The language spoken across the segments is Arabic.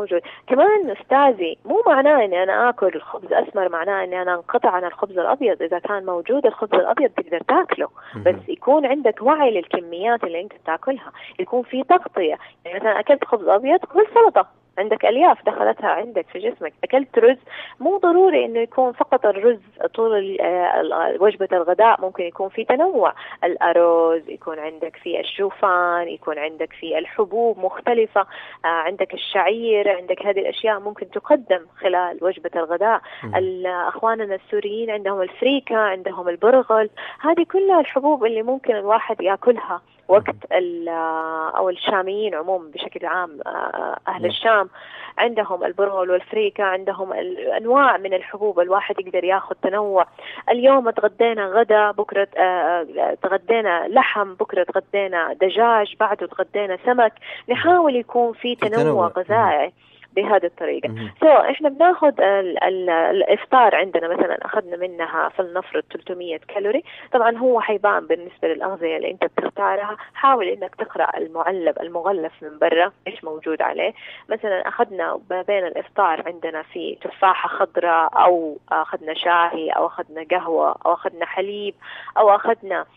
موجود. كمان أستاذي مو معناه إني أنا آكل خبز أسمر معناه إني أنا انقطع عن الخبز الأبيض. إذا كان موجود الخبز الأبيض تقدر تاكله، بس يكون عندك وعي للكميات اللي أنت تاكلها، يكون في تغطية. يعني مثلا أكلت خبز أبيض كل سلطة، عندك ألياف دخلتها عندك في جسمك. أكلت رز، مو ضروري إنه يكون فقط الرز طول وجبة الغداء، ممكن يكون في تنوع. الأرز يكون عندك في الشوفان، يكون عندك في الحبوب مختلفة، عندك الشعير، عندك هذه الأشياء ممكن تقدم خلال وجبة الغداء. أخواننا السوريين عندهم الفريكة، عندهم البرغل، هذه كلها الحبوب اللي ممكن الواحد يأكلها وقت أو الشاميين عموما بشكل عام. أهل الشام عندهم البرغل والفريكة، عندهم أنواع من الحبوب، الواحد يقدر ياخذ تنوع. اليوم تغدينا غدا، بكرة تغدينا لحم، بكرة تغدينا دجاج، بعده تغدينا سمك. نحاول يكون في تنوع غذائي بهذه الطريقة. إحنا بناخذ الإفطار عندنا مثلا أخذنا منها فلنفرض 300 كالوري. طبعا هو حيبان بالنسبة للأغذية اللي أنت بتختارها. حاول إنك تقرأ المغلف من برا إيش موجود عليه. مثلا أخذنا ما بين الإفطار عندنا في تفاحة خضراء، أو أخذنا شاهي، أو أخذنا قهوة، أو أخذنا حليب، أو أخذنا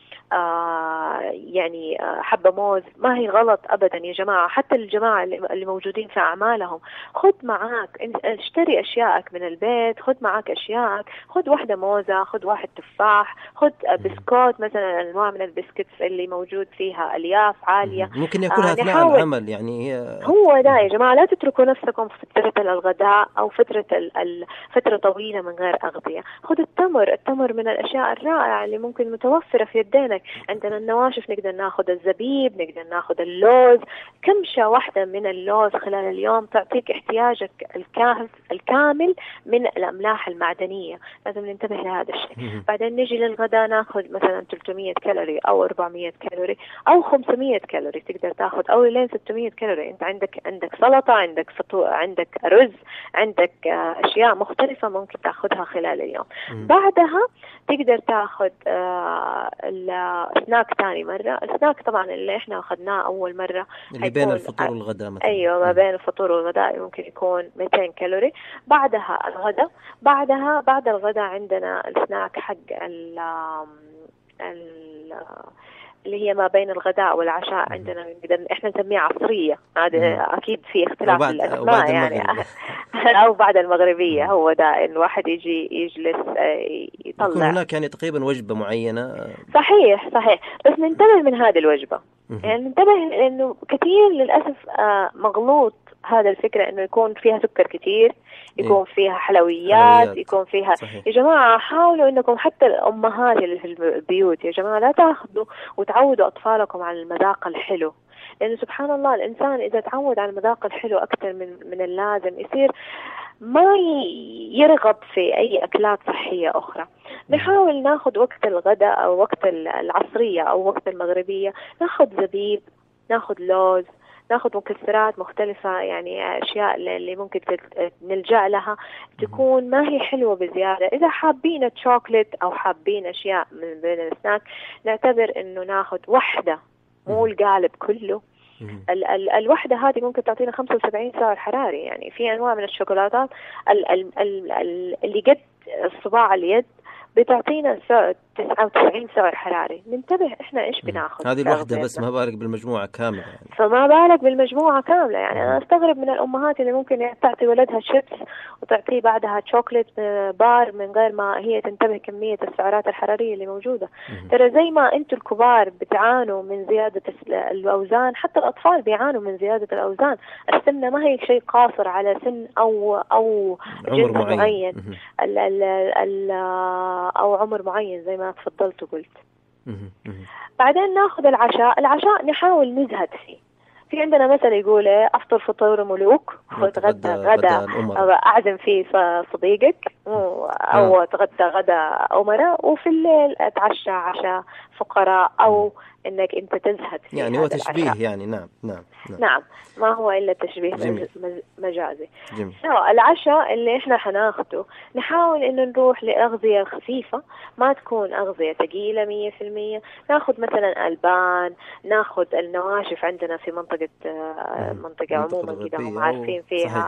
يعني حبة موز. ما هي غلط أبدا يا جماعة. حتى الجماعة اللي موجودين في أعمالهم، خذ معاك، اشتري أشياءك من البيت، خذ معاك أشياءك، خذ واحدة موزة، خذ واحد تفاح، خذ بسكوت مثلا، أنواع من البسكوت اللي موجود فيها ألياف عالية ممكن يأكلها أثناء العمل. يعني هو ده يا جماعة، لا تتركوا نفسكم في فترة الغداء أو فترة طويلة من غير أغذية. خذ التمر من الأشياء الرائعة اللي ممكن متوفرة في يدينك. عندنا النواشف، نقدر ناخذ الزبيب، نقدر ناخذ اللوز. كمشة واحدة من اللوز خلال اليوم تعطيك احتياجك الكامل من الأملاح المعدنية. لازم ننتبه لهذا الشيء. بعدين نجي للغداء ناخذ مثلا 300 كالوري أو 400 كالوري أو 500 كالوري تقدر تاخذ، أو لين 600 كالوري. أنت عندك سلطة، عندك عندك رز، عندك أشياء مختلفة ممكن تاخذها خلال اليوم. بعدها تقدر تاخذ السناك ثاني مرة. السناك طبعا اللي احنا أخذناه أول مرة اللي بين الفطور والغداء مثلا. أيوة، ما بين الفطور والغداء ممكن يكون 200 كالوري. بعدها الغداء. بعد الغداء عندنا السناك حق اللي هي ما بين الغداء والعشاء. عندنا احنا نسميها عصرية. هذا اكيد في اختلاف في الاسماء يعني. او بعد المغربية. هو ده الواحد يجي يجلس يطلع. يكون هناك يعني تقريبا وجبة معينة. صحيح. بس ننتبه من هذه الوجبة. يعني ننتبه لانه كثير للاسف مغلوط هذا الفكرة انه يكون فيها سكر كتير، يكون فيها حلويات. يكون فيها صحيح. يا جماعة حاولوا انكم حتى الامهات اللي في البيوت يا جماعة لا تاخذوا وتعودوا اطفالكم على المذاق الحلو. لانه سبحان الله الانسان اذا تعود على المذاق الحلو اكثر من اللازم يصير ما يرغب في اي اكلات صحية اخرى. نحاول ناخذ وقت الغداء او وقت العصرية او وقت المغربية ناخذ زبيب، ناخذ لوز، ناخذ مكسرات مختلفة. يعني أشياء اللي ممكن نلجأ لها تكون ما هي حلوة بزيادة. إذا حابين الشوكولات أو حابين أشياء من بين السناك نعتبر إنه ناخذ واحدة مو القالب كله. الوحدة هذه ممكن تعطينا 75 سعر حراري. يعني في أنواع من الشوكولاتات اللي قد صباع اليد بتعطينا 99 سعر حراري. ننتبه احنا ايش بناخذ. هذه الوحدة بس، ما بالك بالمجموعة كاملة يعني. فما بالك بالمجموعة كاملة. يعني انا استغرب من الامهات اللي ممكن تعطي ولدها شيبس وتعطيه بعدها شوكولات بار من غير ما هي تنتبه كمية السعرات الحرارية اللي موجودة. ترى زي ما انتم الكبار بتعانوا من زيادة الاوزان، حتى الاطفال بيعانوا من زيادة الاوزان. السمنة ما هي شيء قاصر على سن او جنس معين او عمر معين زي ما تفضلت وقلت. بعدين ناخذ العشاء نحاول نزهد فيه. في عندنا مثل يقول افطر فطور ملوك وتغدى غدا اعزم فيه صديقك، او تغدى غدا امراء، وفي الليل اتعشى عشاء فقراء، او انك انت تزهد فيه. يعني هو تشبيه يعني. نعم ما هو الا تشبيه مجازي. العشاء اللي احنا حناخده نحاول انه نروح لاغذية خفيفة، ما تكون اغذية ثقيلة 100%. ناخذ مثلا البان، ناخذ النواشف. عندنا في منطقة عموما كده هم عارفين فيها